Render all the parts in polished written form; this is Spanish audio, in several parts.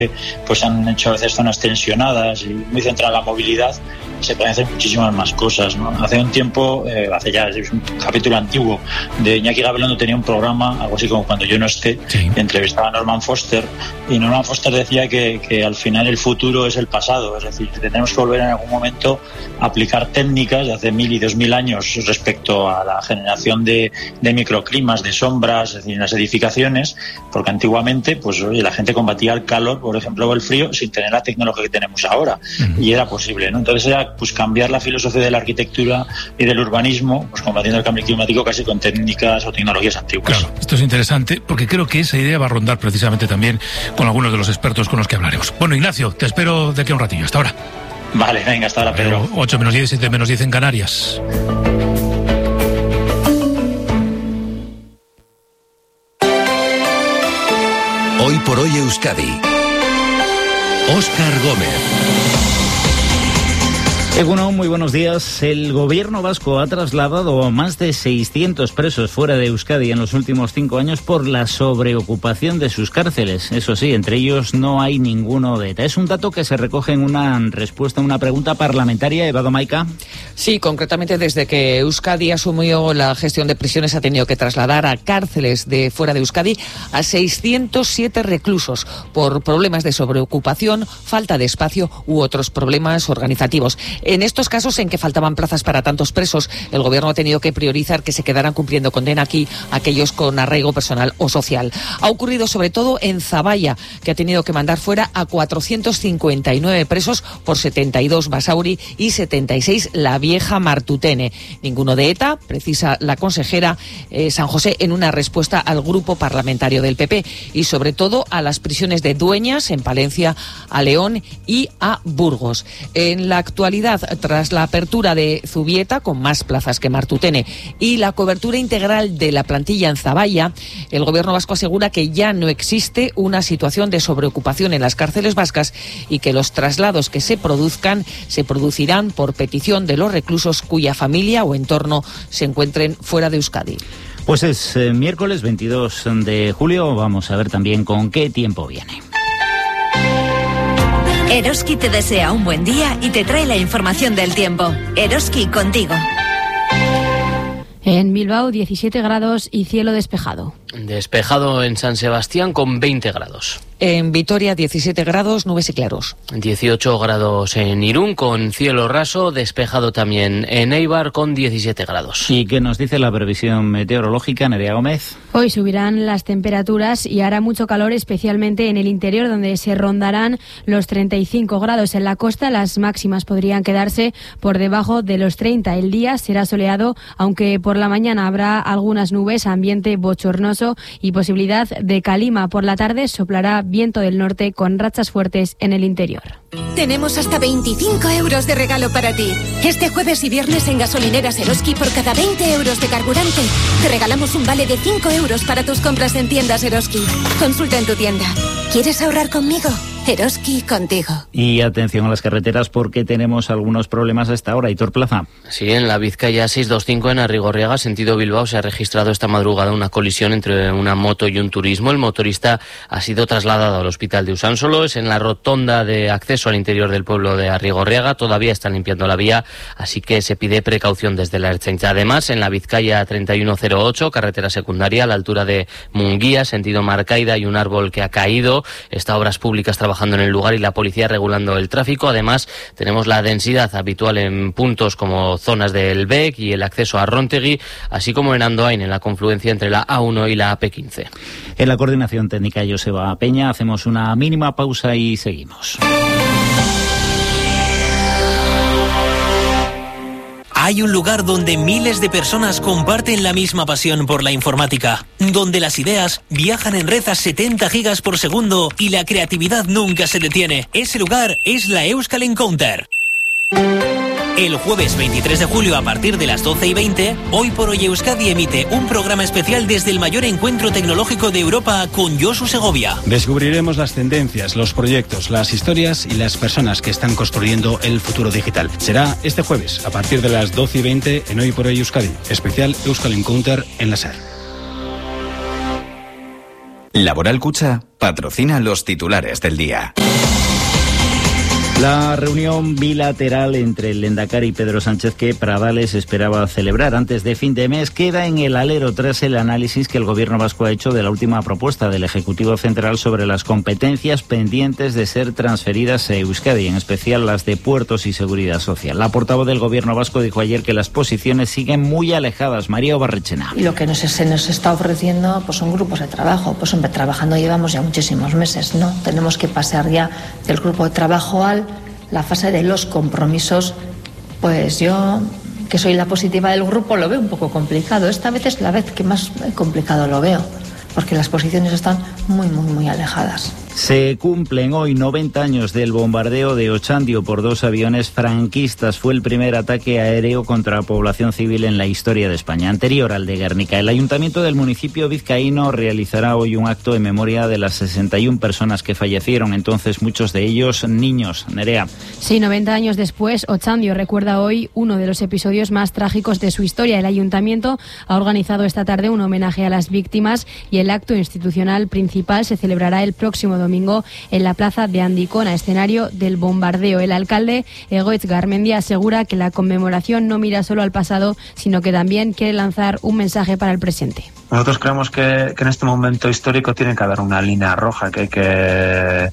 pues se han hecho a veces zonas tensionadas y muy centradas en la movilidad, se pueden hacer muchísimas más cosas, ¿no? Hace un tiempo, hace ya, es un capítulo antiguo, de Iñaki Gabilondo tenía un programa, algo así como Cuando yo no esté, sí. Entrevistaba a Norman Foster, y Norman Foster decía que al final el futuro es el pasado, es decir, tenemos que volver en algún momento a aplicar técnicas de hace 1000 y 2000 años respecto a la generación de microclimas, de sombras, es decir, en las edificaciones, porque antiguamente, pues oye, la gente combatía el calor, por ejemplo, o el frío, sin tener la tecnología que tenemos ahora, y era posible, ¿no? Entonces era pues cambiar la filosofía de la arquitectura y del urbanismo, pues combatiendo el cambio climático casi con técnicas o tecnologías antiguas. Claro, esto es interesante porque creo que esa idea va a rondar precisamente también con algunos de los expertos con los que hablaremos. Bueno, Ignacio, te espero de aquí a un ratillo. Hasta ahora. Vale, venga, hasta ahora, Pedro. 8 menos 10, 7 menos 10 en Canarias. Hoy por hoy Euskadi. Óscar Gómez. Egunon, muy buenos días. El gobierno vasco ha trasladado a más de 600 presos fuera de Euskadi en los últimos 5 años por la sobreocupación de sus cárceles. Eso sí, entre ellos no hay ninguno de ETA. Es un dato que se recoge en una respuesta a una pregunta parlamentaria. Eva Domaica. Sí, concretamente desde que Euskadi asumió la gestión de prisiones ha tenido que trasladar a cárceles de fuera de Euskadi a 607 reclusos por problemas de sobreocupación, falta de espacio u otros problemas organizativos. En estos casos en que faltaban plazas para tantos presos, el gobierno ha tenido que priorizar que se quedaran cumpliendo condena aquí aquellos con arraigo personal o social. Ha ocurrido sobre todo en Zaballa, que ha tenido que mandar fuera a 459 presos por 72 Basauri y 76 La Vieja Martutene. Ninguno de ETA, precisa la consejera San José en una respuesta al grupo parlamentario del PP, y sobre todo a las prisiones de Dueñas, en Palencia, a León y a Burgos. En la actualidad, tras la apertura de Zubieta, con más plazas que Martutene, y la cobertura integral de la plantilla en Zaballa, el gobierno vasco asegura que ya no existe una situación de sobreocupación en las cárceles vascas y que los traslados que se produzcan se producirán por petición de los reclusos cuya familia o entorno se encuentren fuera de Euskadi. Pues es miércoles 22 de julio. Vamos a ver también con qué tiempo viene. Eroski te desea un buen día y te trae la información del tiempo. Eroski, contigo. En Bilbao, 17 grados y cielo despejado. Despejado en San Sebastián con 20 grados. En Vitoria, 17 grados, nubes y claros. 18 grados en Irún con cielo raso, despejado también en Eibar con 17 grados. ¿Y qué nos dice la previsión meteorológica, Nerea Gómez? Hoy subirán las temperaturas y hará mucho calor, especialmente en el interior, donde se rondarán los 35 grados. En la costa las máximas podrían quedarse por debajo de los 30. El día será soleado, aunque por la mañana habrá algunas nubes, ambiente bochornoso y posibilidad de calima. Por la tarde soplará viento del norte con rachas fuertes en el interior. Tenemos hasta 25 euros de regalo para ti. Este jueves y viernes en gasolineras Eroski, por cada 20 euros de carburante, te regalamos un vale de 5 euros para tus compras en tiendas Eroski. Consulta en tu tienda. ¿Quieres ahorrar conmigo? Eroski, contigo. Y atención a las carreteras porque tenemos algunos problemas a esta hora. Aitor Plaza. Sí, en la Vizcaya 625 en Arrigorriaga, sentido Bilbao, se ha registrado esta madrugada una colisión entre una moto y un turismo. El motorista ha sido trasladado al hospital de Usánsolo. Es en la rotonda de acceso al interior del pueblo de Arrigorriaga. Todavía están limpiando la vía, así que se pide precaución desde la Ertzaintza. Además, en la Vizcaya 3108, carretera secundaria, a la altura de Munguía, sentido Marcaida, hay un árbol que ha caído. Está Obras Públicas trabajando en el lugar y la policía regulando el tráfico. Además, tenemos la densidad habitual en puntos como zonas del BEC y el acceso a Rontegui, así como en Andoain, en la confluencia entre la A1 y la AP15. En la coordinación técnica, Joseba Peña. Hacemos una mínima pausa y seguimos. Hay un lugar donde miles de personas comparten la misma pasión por la informática, donde las ideas viajan en red a 70 gigas por segundo y la creatividad nunca se detiene. Ese lugar es la Euskal Encounter. El jueves 23 de julio a partir de las 12:20, Hoy por Hoy Euskadi emite un programa especial desde el mayor encuentro tecnológico de Europa con Josu Segovia. Descubriremos las tendencias, los proyectos, las historias y las personas que están construyendo el futuro digital. Será este jueves a partir de las 12:20 en Hoy por Hoy Euskadi, especial Euskal Encounter en la SER. Laboral Kutxa patrocina los titulares del día. La reunión bilateral entre el Lehendakari y Pedro Sánchez que Pradales esperaba celebrar antes de fin de mes queda en el alero tras el análisis que el Gobierno vasco ha hecho de la última propuesta del Ejecutivo Central sobre las competencias pendientes de ser transferidas a Euskadi, en especial las de puertos y seguridad social. La portavoz del Gobierno vasco dijo ayer que las posiciones siguen muy alejadas. María Obarrechena. Y lo que se nos está ofreciendo pues son grupos de trabajo. Pues hombre, trabajando llevamos ya muchísimos meses, ¿no? Tenemos que pasar ya del grupo de trabajo a la fase de los compromisos. Pues yo, que soy la positiva del grupo, lo veo un poco complicado. Esta vez es la vez que más complicado lo veo, porque las posiciones están muy alejadas. Se cumplen hoy 90 años del bombardeo de Otxandio por 2 aviones franquistas. Fue el primer ataque aéreo contra población civil en la historia de España, anterior al de Guernica. El ayuntamiento del municipio vizcaíno realizará hoy un acto en memoria de las 61 personas que fallecieron, entonces muchos de ellos niños. Nerea. Sí, 90 años después, Otxandio recuerda hoy uno de los episodios más trágicos de su historia. El ayuntamiento ha organizado esta tarde un homenaje a las víctimas y el acto institucional principal se celebrará el próximo domingo en la plaza de Andicona, escenario del bombardeo. El alcalde Egoitz Garmendia asegura que la conmemoración no mira solo al pasado, sino que también quiere lanzar un mensaje para el presente. Nosotros creemos que en este momento histórico tiene que haber una línea roja que hay que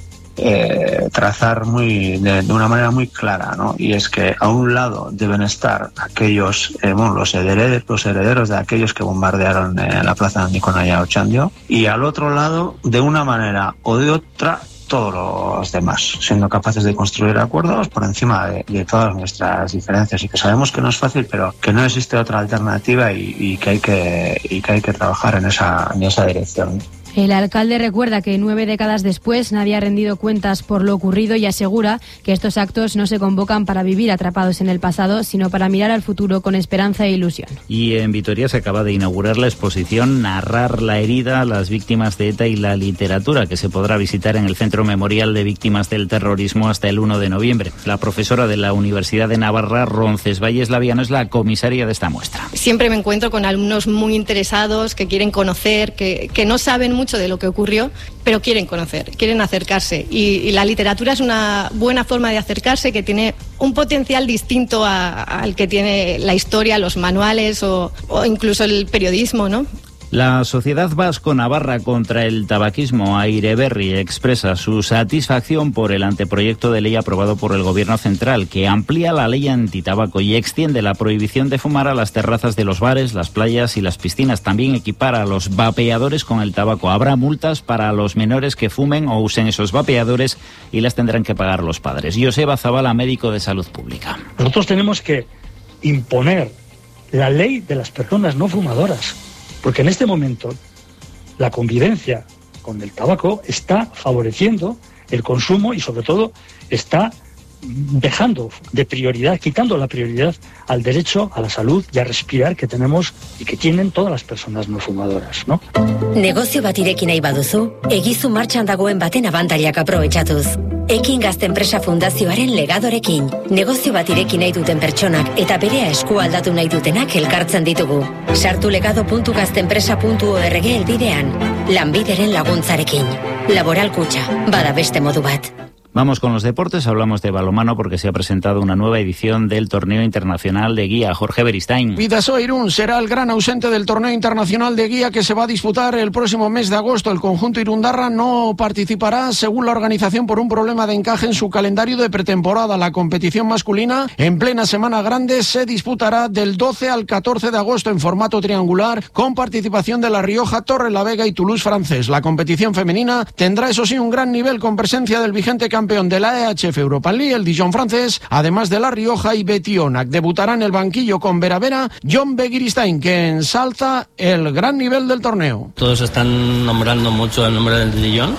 trazar de una manera muy clara, ¿no? Y es que a un lado deben estar aquellos, los herederos de aquellos que bombardearon la plaza de Andicona y a Otxandio, y al otro lado, de una manera o de otra, todos los demás, siendo capaces de construir acuerdos por encima de todas nuestras diferencias, y que sabemos que no es fácil, pero que no existe otra alternativa y que hay que trabajar en esa dirección. El alcalde recuerda que 9 décadas después nadie ha rendido cuentas por lo ocurrido y asegura que estos actos no se convocan para vivir atrapados en el pasado, sino para mirar al futuro con esperanza e ilusión. Y en Vitoria se acaba de inaugurar la exposición Narrar la herida, las víctimas de ETA y la literatura, que se podrá visitar en el Centro Memorial de Víctimas del Terrorismo hasta el 1 de noviembre. La profesora de la Universidad de Navarra, Roncesvalles Laviano, es la comisaria de esta muestra. Siempre me encuentro con alumnos muy interesados, que quieren conocer, que no saben mucho de lo que ocurrió, pero quieren conocer, quieren acercarse, y la literatura es una buena forma de acercarse, que tiene un potencial distinto al que tiene la historia, los manuales o incluso el periodismo, ¿no? La Sociedad Vasco-Navarra contra el Tabaquismo, Aireberri, expresa su satisfacción por el anteproyecto de ley aprobado por el Gobierno central, que amplía la ley antitabaco y extiende la prohibición de fumar a las terrazas de los bares, las playas y las piscinas. También equipara a los vapeadores con el tabaco. Habrá multas para los menores que fumen o usen esos vapeadores y las tendrán que pagar los padres. Joseba Zavala, médico de Salud Pública. Nosotros tenemos que imponer la ley de las personas no fumadoras, porque en este momento la convivencia con el tabaco está favoreciendo el consumo y sobre todo está dejando de prioridad, quitando la prioridad al derecho a la salud y a respirar que tenemos y que tienen todas las personas no fumadoras, ¿no? Negozio bat ireki nahi baduzu, egizu martxan dagoen baten abantailak aprobetxatuz. Ekin Gazte Enpresa Fundazioaren legadorekin. Negozio bat ireki nahi duten pertsonak eta berea esku aldatu nahi dutenak elkartzen ditugu. Sartu legado.gazteenpresa.org elbidean. Lanbideren laguntzarekin. Laboral Kutxa, bada beste modu bat. Vamos con los deportes, hablamos de balonmano porque se ha presentado una nueva edición del Torneo Internacional de Guía. Jorge Beristain. Bidasoa Irún será el gran ausente del Torneo Internacional de Guía que se va a disputar el próximo mes de agosto. El conjunto irundarra no participará, según la organización, por un problema de encaje en su calendario de pretemporada. La competición masculina, en plena Semana Grande, se disputará del 12 al 14 de agosto en formato triangular, con participación de La Rioja, Torrelavega y Toulouse francés. La competición femenina tendrá, eso sí, un gran nivel con presencia del vigente campeón de la EHF Europa League, el Dijon francés, además de La Rioja y Betionac. Debutará en el banquillo con Vera Vera John Begiristain, que ensalza el gran nivel del torneo. Todos están nombrando mucho el nombre del Dijon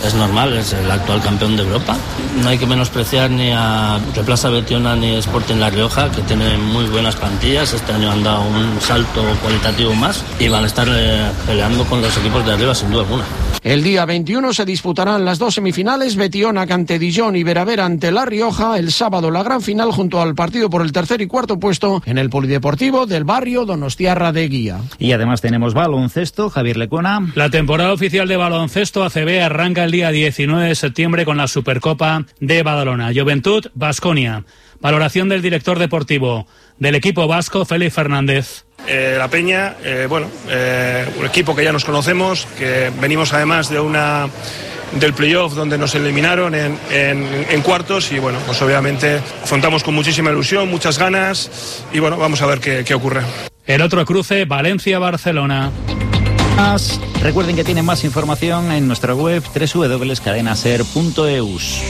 Es normal, es el actual campeón de Europa. No hay que menospreciar ni a Replaza Betiona ni Sporting La Rioja, que tienen muy buenas plantillas. Este año han dado un salto cualitativo más y van a estar peleando con los equipos de arriba sin duda alguna. El día 21 se disputarán las 2 semifinales, Betiona ante Dijon y Veravera ante La Rioja. El sábado la gran final junto al partido por el tercer y cuarto puesto en el Polideportivo del barrio Donostiarra de Guía. Y además tenemos baloncesto, Javier Lecuona. La temporada oficial de baloncesto ACB arranca el día 19 de septiembre con la Supercopa de Badalona. Juventud, Baskonia. Valoración del director deportivo del equipo vasco, Félix Fernández. La Peña, un equipo que ya nos conocemos, que venimos además del playoff donde nos eliminaron en cuartos y bueno, pues obviamente afrontamos con muchísima ilusión, muchas ganas y bueno, vamos a ver qué ocurre. El otro cruce, Valencia-Barcelona. Recuerden que tienen más información en nuestra web www.cadenaser.eus.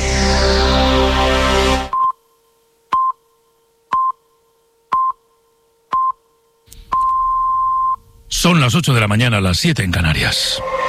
Son las 8 de la mañana, las 7 en Canarias.